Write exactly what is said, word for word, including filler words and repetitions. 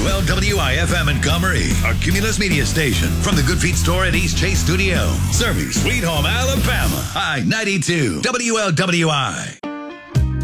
L W I F M Montgomery, our Cumulus Media station. From the Good Feet store at East Chase Studio. Serving Sweet Home, Alabama. I ninety-two W L W I.